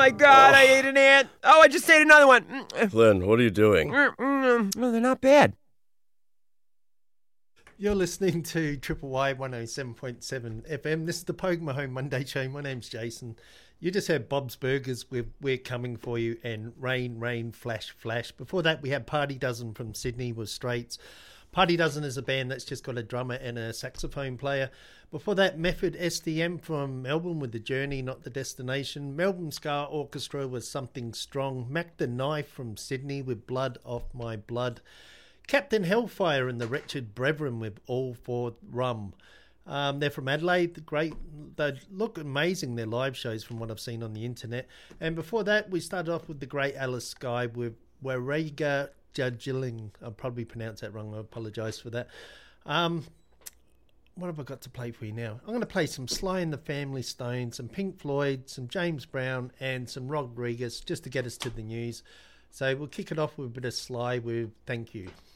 my God, I ate an ant. Oh, I just ate another one. Glenn, what are you doing? No, they're not bad. You're listening to Triple Y 107.7 FM. This is the Pogue My Home Monday show. My name's Jason. You just heard Bob's Burgers. We're coming for you, and Rain, Rain, Flash, Flash. Before that, we had Party Dozen from Sydney with Straits. Party Dozen is a band that's just got a drummer and a saxophone player. Before that, Method STM from Melbourne with The Journey, Not the Destination. Melbourne Ska Orchestra with Something Strong. Mac the Knife from Sydney with Blood Off My Blood. Captain Hellfire and the Wretched Brethren with All for Rum. They're from Adelaide. Great. They look amazing, their live shows, from what I've seen on the internet. And before that, we started off with the great Alice Skye with Warrega Judgilling. I'll probably pronounce that wrong. I apologise for that. What have I got to play for you now? I'm going to play some Sly and the Family Stone, some Pink Floyd, some James Brown, and some Rodriguez, just to get us to the news. So we'll kick it off with a bit of Sly with Thank You.